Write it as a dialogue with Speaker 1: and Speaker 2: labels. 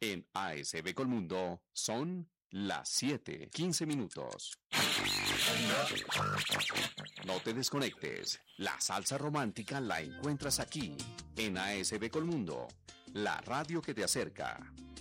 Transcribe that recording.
Speaker 1: En ASB Colmundo son las 7:15. No te desconectes. La salsa romántica la encuentras aquí, en ASB Colmundo, la radio que te acerca.